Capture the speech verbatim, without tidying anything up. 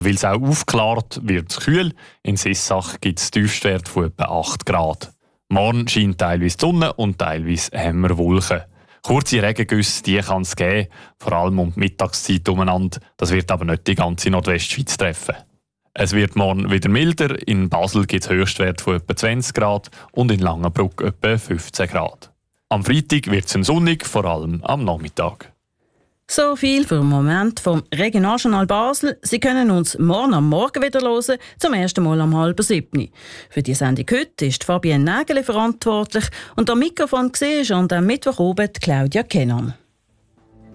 Weil es auch aufklart, wird es kühl. In Sissach gibt es Tiefstwerte von etwa acht Grad. Morgen scheint teilweise die Sonne und teilweise haben wir Wolken. Kurze Regengüsse, die kann es geben, vor allem um die Mittagszeit umeinander. Das wird aber nicht die ganze Nordwestschweiz treffen. Es wird morgen wieder milder. In Basel gibt es Höchstwerte von etwa zwanzig Grad und in Langenbruck etwa fünfzehn Grad. Am Freitag wird es sonnig, vor allem am Nachmittag. So viel für den Moment vom Regionaljournal Basel. Sie können uns morgen am Morgen wieder hören, zum ersten Mal um halb sieben. Für die Sendung heute ist Fabienne Nägeli verantwortlich und am Mikrofon war an diesem Mittwoch oben Claudia Kennan.